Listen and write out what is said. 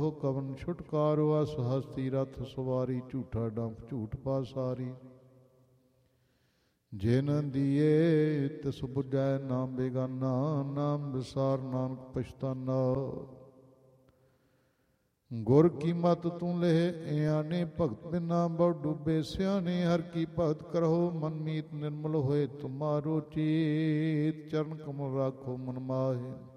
ਬਹੁ ਕਵਨ ਛੁਟਕਾਰੋ। ਅਸ ਹਸਤੀ ਰਥ ਸਵਾਰੀ ਝੂਠਾ ਡੰਪ ਝੂਠ ਪਾਸਾਰੀ। ਜਿਨ ਦੀਏ ਤਿਸ ਬੁਝੈ ਨਾਮ ਬੇਗਾਨਾ। ਨਾਮ ਵਿਸਾਰ ਨਾਨਕ ਪਛਤਾਨਾ। ਗੁਰ ਕੀ ਮਤ ਤੂੰ ਲਹਿ ਇਆਨੇ ਭਗਤ ਬਿਨਾ ਬਹੁ ਡੂਬੇ ਸਿਆਣੇ। ਹਰ ਕੀ ਭਗਤ ਕਰਹੁ ਮਨ ਮੀਤ ਨਿਰਮਲ ਹੋਏ ਤੁਮਾਰੋ ਚੀਤ। ਚਰਨ ਕਮਲ ਰਾਖੋ ਮਨ ਮਾਹੇ।